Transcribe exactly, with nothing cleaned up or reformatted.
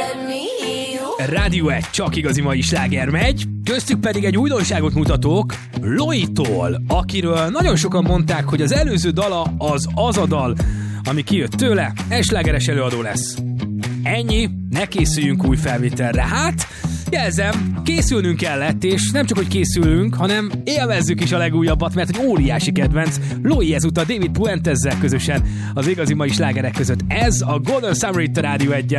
Rádió egy, csak igazi mai sláger megy, köztük pedig egy újdonságot mutatók Loi-tól, akiről nagyon sokan mondták, hogy az előző dala az az a dal, ami kijött tőle, egy slágeres előadó lesz. Ennyi, ne készüljünk új felvételre. Hát, jelzem, készülnünk kellett, és nem csak, hogy készülünk, hanem élvezzük is a legújabbat, mert egy óriási kedvenc. Loi ezúttal David Puentezzel közösen az igazi mai slágerek között. Ez a Golden Summer itt a Rádió egyen.